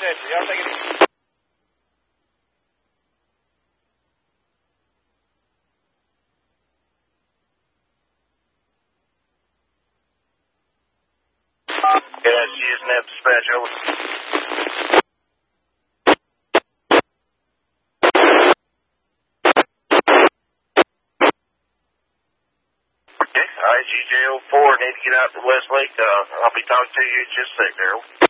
Century. Y'all take it easy. Yeah, she isn't at dispatch, over. Okay, IGJ04, need to get out to Westlake. I'll be talking to you in just a sec, Daryl.